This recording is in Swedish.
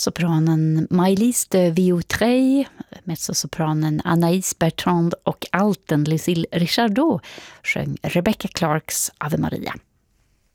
Sopranen Maëlys de Viautrey, mezzosopranen Anaïs Bertrand och alten Lucille Richardot sjöng Rebecca Clarks Ave Maria.